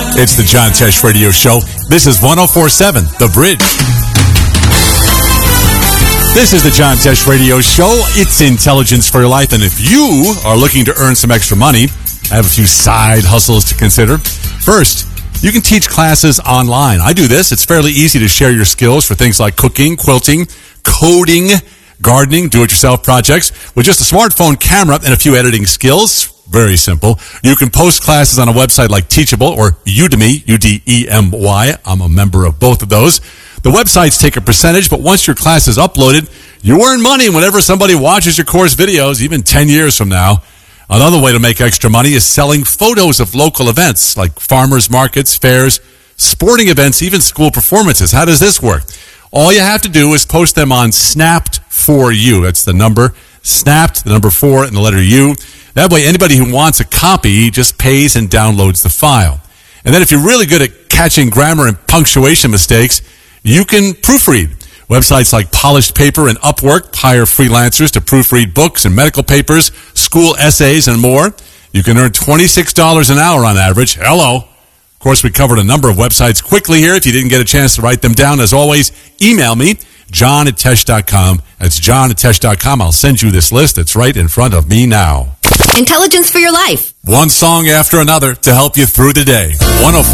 It's the John Tesh Radio Show. This is 104.7 The Bridge. This is the John Tesh Radio Show. It's intelligence for your life. And if you are looking to earn some extra money, I have a few side hustles to consider. First, you can teach classes online. I do this. It's fairly easy to share your skills for things like cooking, quilting, coding, gardening, do-it-yourself projects with just a smartphone camera and a few editing skills. Very simple. You can post classes on a website like Teachable or Udemy, U-D-E-M-Y. I'm a member of both of those. The websites take a percentage, but once your class is uploaded, you earn money whenever somebody watches your course videos, even 10 years from now. Another way to make extra money is selling photos of local events like farmers markets, fairs, sporting events, even school performances. How does this work? All you have to do is post them on Snapped4U. That's the number, Snapped, the number 4, and the letter U. That way, anybody who wants a copy just pays and downloads the file. And then if you're really good at catching grammar and punctuation mistakes, you can proofread. Websites like Polished Paper and Upwork hire freelancers to proofread books and medical papers, school essays, and more. You can earn $26 an hour on average. Hello. Of course, we covered a number of websites quickly here. If you didn't get a chance to write them down, as always, email me, john@tesh.com. That's john@tesh.com. I'll send you this list that's right in front of me now. Intelligence for your life. One song after another to help you through the day.